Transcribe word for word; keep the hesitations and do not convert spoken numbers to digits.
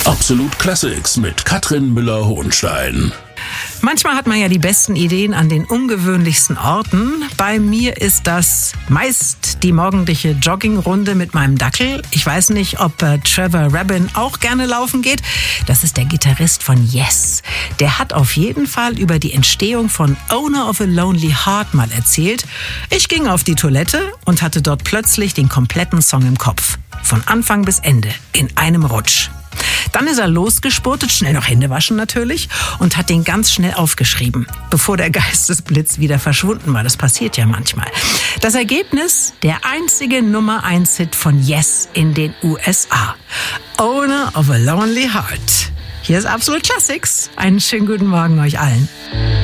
Absolut Classics mit Katrin Müller-Hohenstein. Manchmal hat man ja die besten Ideen an den ungewöhnlichsten Orten. Bei mir ist das meist die morgendliche Joggingrunde mit meinem Dackel. Ich weiß nicht, ob äh, Trevor Rabin auch gerne laufen geht. Das ist der Gitarrist von Yes. Der hat auf jeden Fall über die Entstehung von Owner of a Lonely Heart mal erzählt. Ich ging auf die Toilette und hatte dort plötzlich den kompletten Song im Kopf. Von Anfang bis Ende, in einem Rutsch. Dann ist er losgespurtet, schnell noch Hände waschen natürlich, und hat den ganz schnell aufgeschrieben, bevor der Geistesblitz wieder verschwunden war. Das passiert ja manchmal. Das Ergebnis, der einzige Nummer eins Hit von Yes in den U S A. Owner of a Lonely Heart. Hier ist Absolut Classics. Einen schönen guten Morgen euch allen.